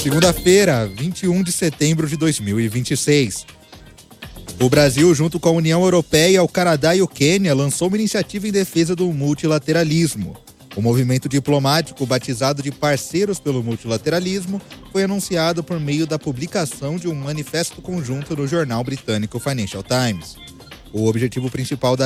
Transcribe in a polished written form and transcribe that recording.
Segunda-feira, 21 de setembro de 2026. O Brasil, junto com a União Europeia, o Canadá e o Quênia, lançou uma iniciativa em defesa do multilateralismo. O movimento diplomático, batizado de Parceiros pelo Multilateralismo, foi anunciado por meio da publicação de um manifesto conjunto no jornal britânico Financial Times. O objetivo principal da